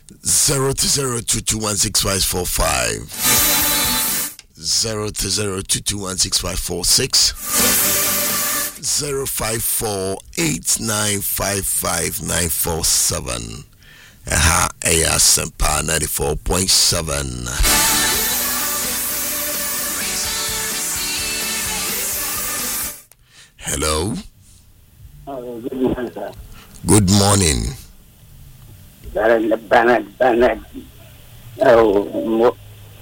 02022165545 02022165546 05489559547 Aya Sempa 94.7. Hello. Good morning, sir. Good morning. Bernard. Oh,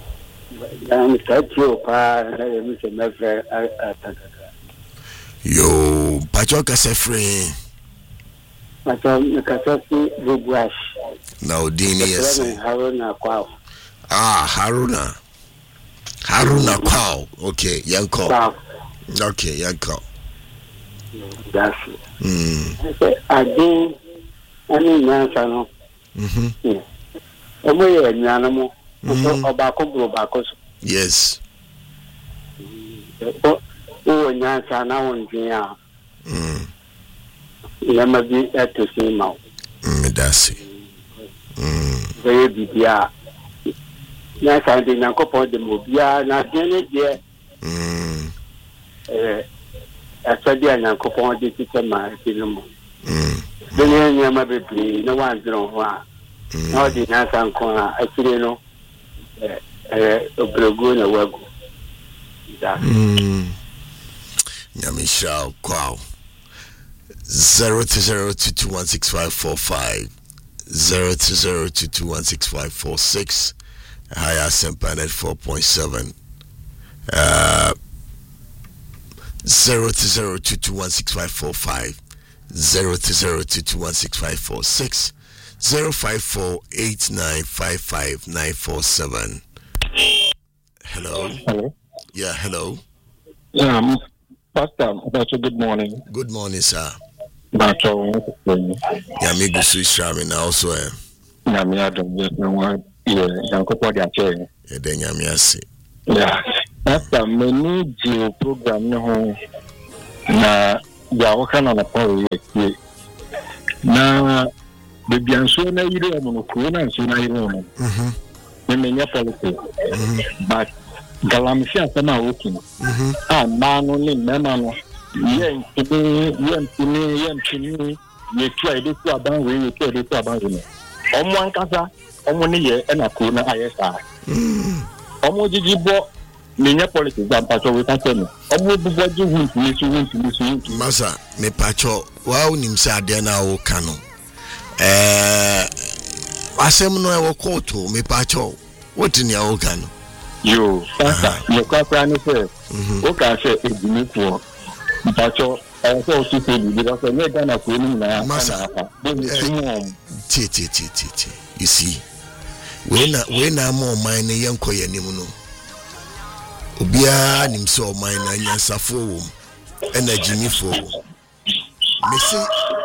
Yo, Pachoka Sefre. Now, Dini, yes. Haruna Kwao. Okay, Yanko. Okay, Yanko. That's it. I think any answer, no. Yes. Oh, Nansa, now on Jia. Never be at the same mouth. That's it. Very big, yeah. Yes, I did not go the Mobia, not yet. I said, I am coupon the teacher, my cinema. Then you never be no one's wrong. No, the Nansa corner, actually, no. Obrigona Wago. Yamisha Kwao 02022165545 02022165546 Higher Sempanet 4.7 02022165545 02022165546 05489559547. Hello. Yeah, hello. Pastor, good morning. Good morning, sir. Pastor, Yami Gusu Shrami now also. Yami Adam, Then Yami Asi. Yeah. Pastor, many geo program no na ya na power ye. Na bibi anso na yire mo ko na anso na yire mo. Menya policy. But galamsi asema working. Manu ni mema no. Yen tini ye try dey to aban we ye try dey to aban we. Omo ankasa, omo ni ye na ko na ayesa. Omo jijibo menya politics dan pacho we kan tell me. Omo bubo ji hunti. Masa, me pacho, wa unim se ade na wo kanu. Asem no e wo koto me pacho. What in your organ? You, your company says, okay, I say, it's me for Pacho. I also see because I made an appointment now. Massa, you see, when I'm more mine, a young coy animal. Ubia, nim so mine, and yes, a fool, and a Jimmy fool. Missy,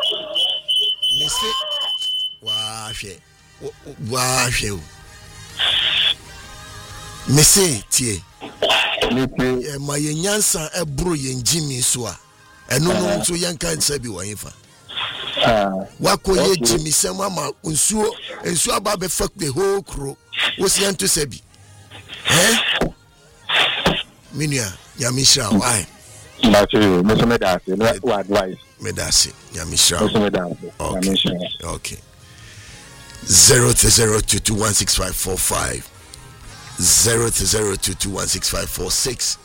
wash. Mese tie my nyansa ebro yen Jimmy so a eno no so yen kan sabi wanfa wako ye Jimmy sema ma nsuo aba be fuck the whole crew wo se ento sabi minia nyamisha why Matthew me me da se no advice me da se nyamisha me da okay 02022165545 02022165546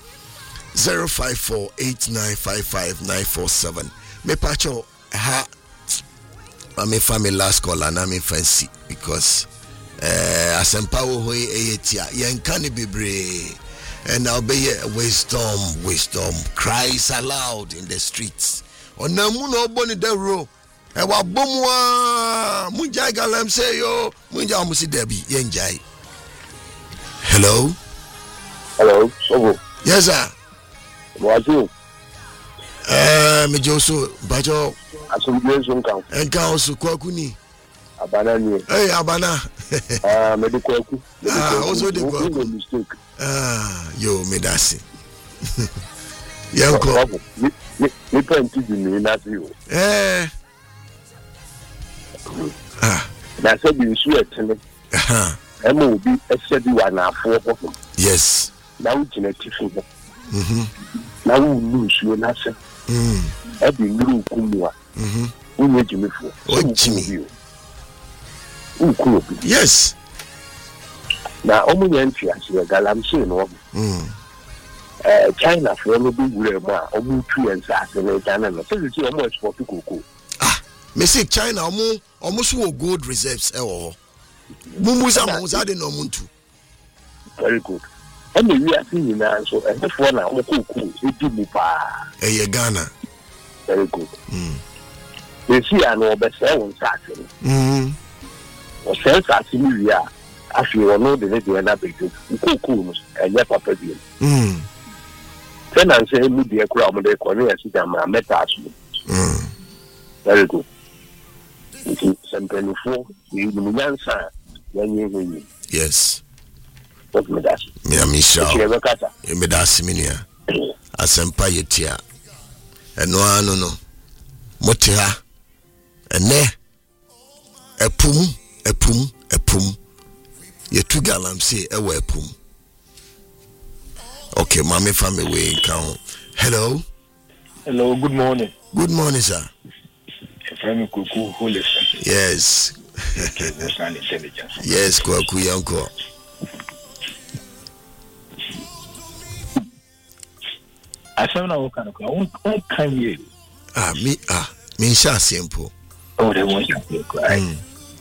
05489559547. Me pacho ha me family last call and I'm fancy because asempa wo hoye eyetia yen kan bebre and I'll be wisdom cries aloud in the streets onamu no boni dero e wa bomwa munjai galam say yo munja musi debi yenjai. Hello. Ogo. Yes, sir. What you? Me Joso, Bajo. Assumption count. And Kaosu Kwakuni. Abana ni. Hey, Abana. Medical. Also the mistake. Yo, Medasi. Yanko. Me penti di me na you. Na said you sweat. Emma will be a steady one for yes. Now, genetic. Now, we lose you and I said, every little kumua. We need you for Jimmy. Who could be? Yes. Now, only entry as you are Galamsin. China for only be more, only 2 and Saturday, China. So you see how much for Kuku. Me say China almost will gold reserves. Mumusa Mozade no Muntu. Very good. And we are seeing now, so and the phone now, Kuku, it did me pa. Ghana. Very good. They see I know best on Saturday. Or sell Saturday, yeah. As you know, the lady and that big Kuku and your papa. Then I say, maybe a crowd of the corner, sit down my metas. Very good. Something for you, answer when you yes. What me that? Me Michelle. Me that siminia. Asempa yetia. No. Motiha. Ene. Epum. Ye two galam say ewe epum. Okay, mommy family way count. Hello. Hello, good morning. Good morning, sir. From Kuku, who listen? Yes. Yes, Kwaku Yanko. I found out what can you? Me shall simple. Oh, they want you to cry.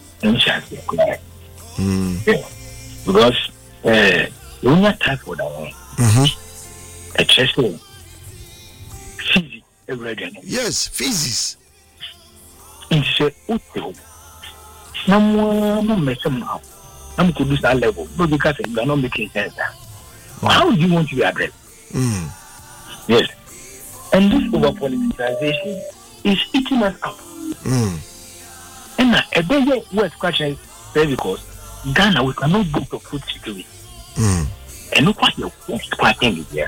Because you're not type for that one. A chest physics, yes, physics. It's a util. No make them now. I'm to this level, but because you are not making sense. How do you want to be addressed? Yes. And this over politicization is eating us up. And a bigger word question is because Ghana, we cannot go to food security. And look what you're quite here.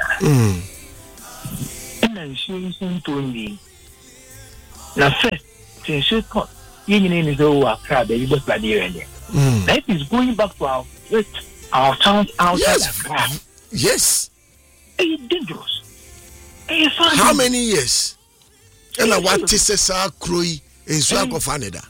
And I'm saying to me, now first, since you thought you is over crowd, you just like the that is going back to our towns outside Accra. Yes. It's dangerous. How many years? And what is a croy in Swag of Canada?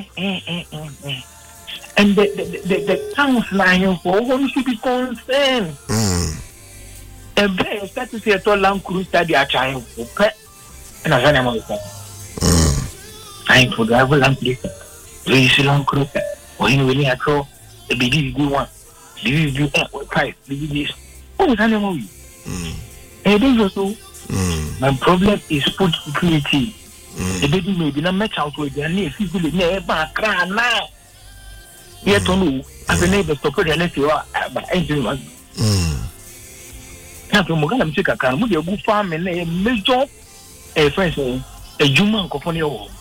And the towns lying for one should be concerned. And then start to say a tall land crew study a child for pet and a animal. I for driver land place. Race long crew or in really a crow. The big good one. This is what price. This oh, it's animal. And then also, my problem is food security. The baby may be not match out with their name. People never cry now. Yet to know as a neighbor to put an issue by 18 months. Now, from Mogana, Chica can move your good farm and a major a friend, a human company.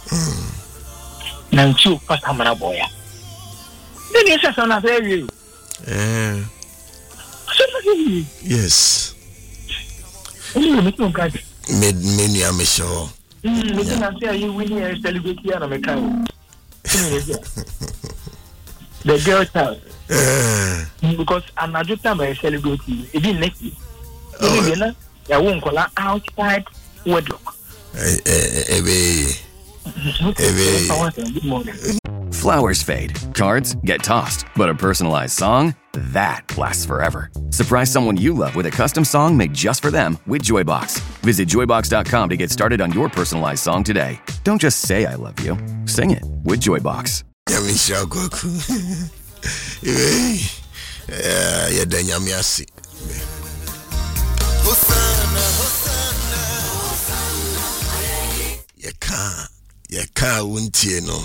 Now, two fast hammer boy. Then you said, I'm very yes. Many I'm sure. You winning a celebrity on a car. The girl child. Because another time I celebrate it didn't make it. I won't call her outside wedlock. Flowers fade, cards get tossed, but a personalized song, that lasts forever. Surprise someone you love with a custom song made just for them with Joybox. Visit joybox.com to get started on your personalized song today. Don't just say I love you, sing it with Joybox. You can't wuntie no.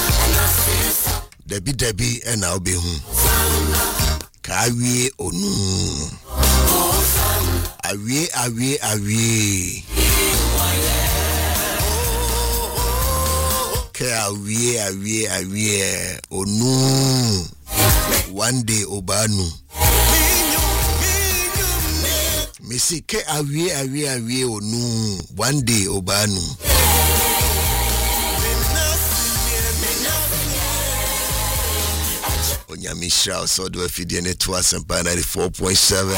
Debbie and I'll be home. Kawi onu. Awie. Kawie onu. One day obanu. Missy ke awie onu. One day obanu. Onyamishra so do afidie ne to Asempa 94.7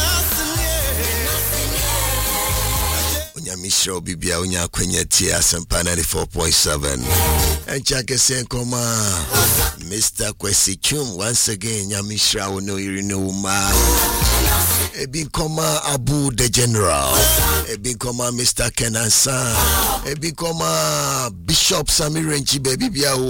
Onyamishra bibia onya kwanya tie Asempa 94.7 enchake sen koma Mr. Kwesi Chum once again Nyamishra no irino ma Ebin koma Abu the General Ebin koma Mr. Kenansa Ebin koma Bishop Samirenchi baby bia